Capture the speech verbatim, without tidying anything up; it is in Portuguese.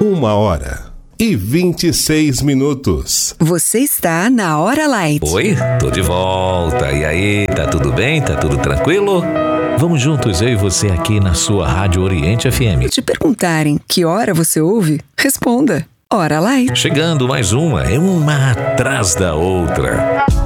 Uma hora e vinte e seis minutos. Você está na Hora Light. Oi, tô de volta. E aí, tá tudo bem? Tá tudo tranquilo? Vamos juntos, eu e você aqui na sua Rádio Oriente F M. Se te perguntarem que hora você ouve, responda Hora Light. Chegando mais uma, é uma atrás da outra.